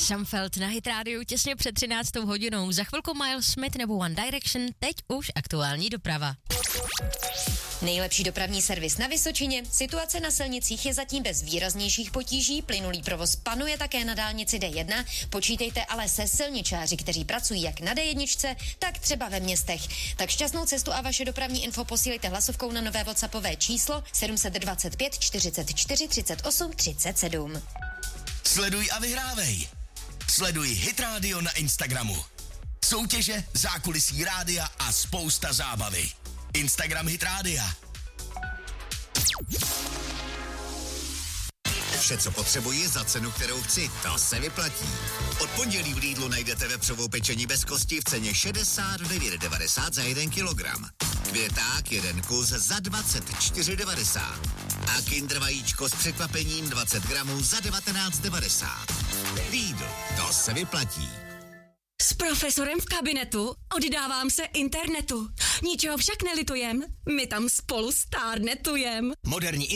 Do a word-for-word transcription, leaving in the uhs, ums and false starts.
Samfeld na Hit Radio těsně před třináctou hodinou. Za chvilku Miles Smith nebo One Direction, teď už aktuální doprava. Nejlepší dopravní servis na Vysočině. Situace na silnicích je zatím bez výraznějších potíží. Plynulý provoz panuje také na dálnici D jedna. Počítejte ale se silničáři, kteří pracují jak na D jedna, tak třeba ve městech. Tak šťastnou cestu a vaše dopravní info posílejte hlasovkou na nové WhatsAppové číslo sedm dva pět čtyřicet čtyři třicet osm třicet sedm. Sleduj a vyhrávej. Sleduj Hit Radio na Instagramu. Soutěže, zákulisí rádia a spousta zábavy. Instagram Hit Rádia. Vše, co potřebuji za cenu, kterou chci, to se vyplatí. Od pondělí v Lidlu najdete vepřovou pečení bez kosti v ceně šedesát devět devadesát za jeden kilogram. Květák jeden kus za dvacet čtyři devadesát. A Kinder vajíčko s překvapením dvacet gramů za devatenáct devadesát. Lidl, to se vyplatí. S profesorem v kabinetu oddávám se internetu. Ničeho však nelitujem, my tam spolu stárnetujem. Moderní